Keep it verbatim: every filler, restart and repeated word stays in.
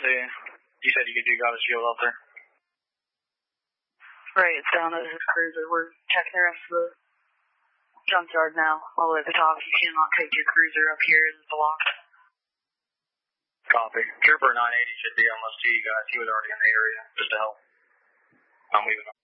Yeah. You said you, you got a shield out there? Right, it's down at his cruiser. We're checking the rest of the junkyard now, all the way at the top. You cannot take your cruiser up here in the block. Copy. Trooper nine eighty should be almost to you guys. He was already in the area, just to help. I'm leaving.